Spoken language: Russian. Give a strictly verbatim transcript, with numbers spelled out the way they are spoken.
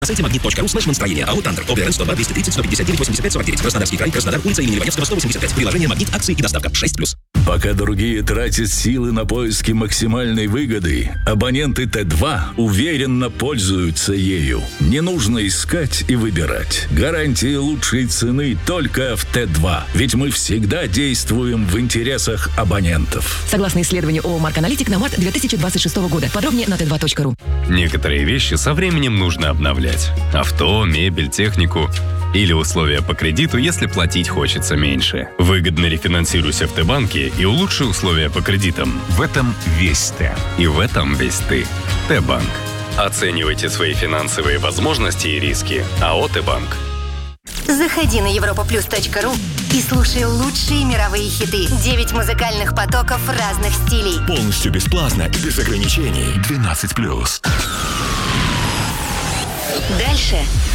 На сайте магнит точка ру слэш настроение. АО «Тандер». ОБРН сто два двести тридцать сто пятьдесят девять восемьдесят пять сорок девять. Краснодарский край, Краснодар, улица имени Леваневского, сто восемьдесят пять. Приложение «Магнит», акции и доставка. шесть плюс. Пока другие тратят силы на поиски максимальной выгоды, абоненты Т два уверенно пользуются ею. Не нужно искать и выбирать. Гарантия лучшей цены только в Т два. Ведь мы всегда действуем в интересах абонентов. Согласно исследованию ООО «Марк Аналитик» на март две тысячи двадцать шестого года. Подробнее на тэ два точка ру. Некоторые вещи со временем нужно обновлять. Авто, мебель, технику. Или условия по кредиту, если платить хочется меньше. Выгодно рефинансируйся в Т-банке и улучши условия по кредитам. В этом весь Т. И в этом весь ты. Т-банк. Оценивайте свои финансовые возможности и риски. АО «Т-банк». Заходи на европа плюс точка ру и слушай лучшие мировые хиты. Девять музыкальных потоков разных стилей. Полностью бесплатно и без ограничений. двенадцать плюс. Дальше.